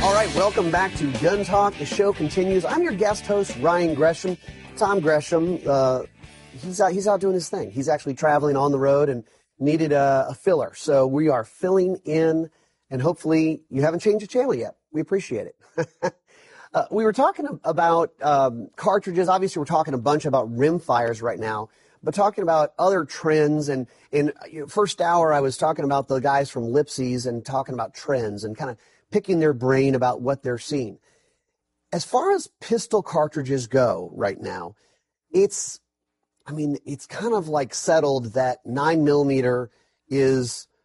All right, welcome back to Gun Talk. The show continues. I'm your guest host, Ryan Gresham. Tom Gresham, he's out doing his thing. He's actually traveling on the road and needed a filler. So we are filling in, and hopefully you haven't changed the channel yet. We appreciate it. We were talking about cartridges. Obviously, we're talking a bunch about rimfires right now, but talking about other trends. And in first hour, I was talking about the guys from Lipsy's and talking about trends and kind of picking their brain about what they're seeing. As far as pistol cartridges go right now, it's kind of like settled that 9mm is